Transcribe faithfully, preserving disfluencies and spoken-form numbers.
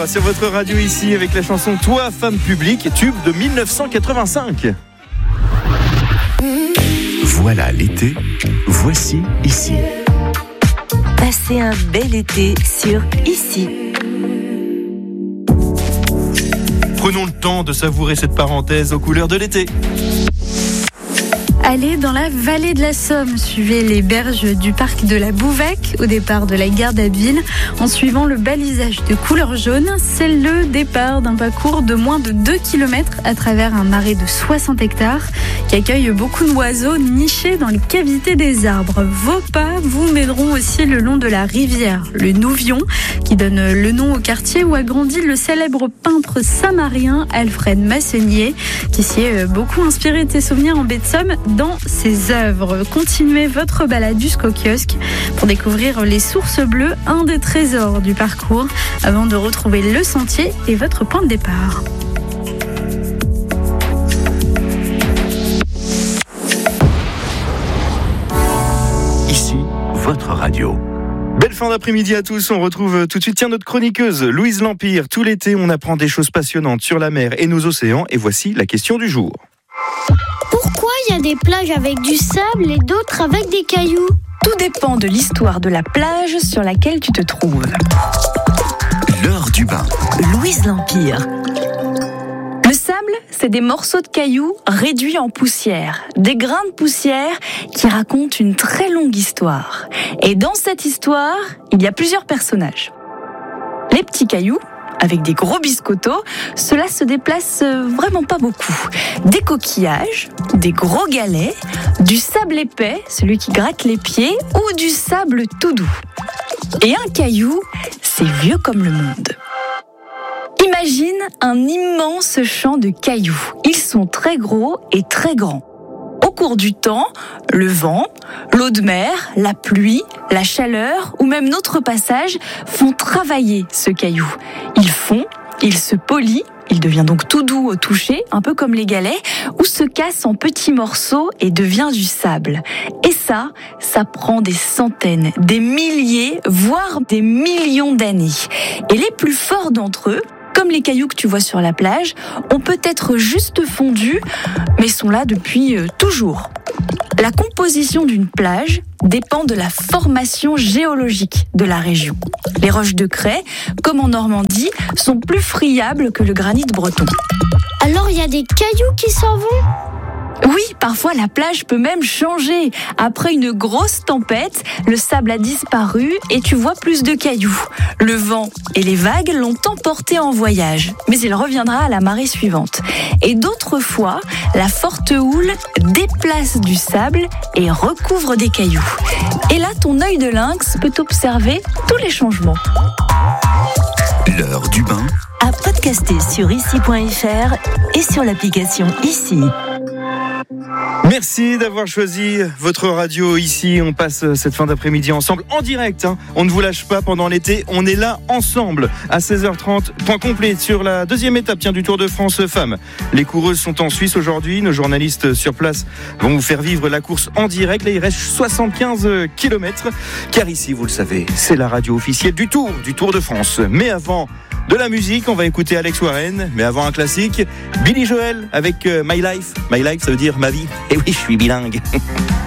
heures sur votre radio ici avec la chanson Toi, femme publique, tube de dix-neuf cent quatre-vingt-cinq. Voilà l'été, voici Ici. Passez un bel été sur Ici. Prenons le temps de savourer cette parenthèse aux couleurs de l'été. Allez dans la vallée de la Somme, suivez les berges du parc de la Bouvec au départ de la gare d'Abbeville en suivant le balisage de couleur jaune. C'est le départ d'un parcours de moins de deux kilomètres à travers un marais de soixante hectares qui accueille beaucoup d'oiseaux nichés dans les cavités des arbres. Vos pas vous mèneront aussi le long de la rivière, le Nouvion, qui donne le nom au quartier où a grandi le célèbre peintre samarien Alfred Massénier, qui s'y est beaucoup inspiré de ses souvenirs en baie de Somme dans ses œuvres. Continuez votre balade jusqu'au kiosque pour découvrir les sources bleues, un des trésors du parcours, avant de retrouver le sentier et votre point de départ. Ici, votre radio. Belle fin d'après-midi à tous, on retrouve tout de suite tiens, notre chroniqueuse Louise Lampire. Tout l'été, on apprend des choses passionnantes sur la mer et nos océans, et voici la question du jour. Pourquoi il y a des plages avec du sable et d'autres avec des cailloux ? Tout dépend de l'histoire de la plage sur laquelle tu te trouves. L'heure du bain. Louise Lampire. Le sable, c'est des morceaux de cailloux réduits en poussière. Des grains de poussière qui racontent une très longue histoire. Et dans cette histoire, il y a plusieurs personnages. Les petits cailloux, avec des gros biscottos, cela se déplace vraiment pas beaucoup. Des coquillages, des gros galets, du sable épais, celui qui gratte les pieds, ou du sable tout doux. Et un caillou, c'est vieux comme le monde. Imagine un immense champ de cailloux. Ils sont très gros et très grands. Au cours du temps, le vent, l'eau de mer, la pluie, la chaleur ou même notre passage font travailler ce caillou. Il fond, il se polit, il devient donc tout doux au toucher, un peu comme les galets, ou se casse en petits morceaux et devient du sable. Et ça, ça prend des centaines, des milliers, voire des millions d'années. Et les plus forts d'entre eux, comme les cailloux que tu vois sur la plage, ont peut-être juste fondu, mais sont là depuis euh, toujours. La composition d'une plage dépend de la formation géologique de la région. Les roches de craie, comme en Normandie, sont plus friables que le granit breton. Alors il y a des cailloux qui s'en vont ? Oui, parfois la plage peut même changer. Après une grosse tempête, le sable a disparu et tu vois plus de cailloux. Le vent et les vagues l'ont emporté en voyage, mais il reviendra à la marée suivante. Et d'autres fois, la forte houle déplace du sable et recouvre des cailloux. Et là, ton œil de lynx peut observer tous les changements. L'heure du bain. À podcaster sur ici point f r et sur l'application Ici. Merci d'avoir choisi votre radio ici. On passe cette fin d'après-midi ensemble en direct. Hein. On ne vous lâche pas pendant l'été. On est là ensemble à seize heures trente. Point complet sur la deuxième étape tiens, du Tour de France Femmes. Les coureuses sont en Suisse aujourd'hui. Nos journalistes sur place vont vous faire vivre la course en direct. Là, il reste soixante-quinze kilomètres. Car ici, vous le savez, c'est la radio officielle du Tour, du Tour de France. Mais avant de la musique, on va écouter Alex Warren. Mais avant un classique, Billy Joel avec My Life. My Life, ça veut dire ma vie. Et oui, je suis bilingue.